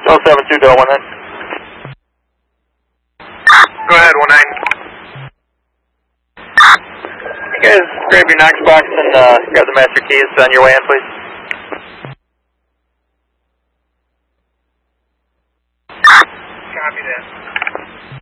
072 Bill 19. Go ahead, 19. You guys grab your Knox box and grab the master keys on your way in, please. Copy that.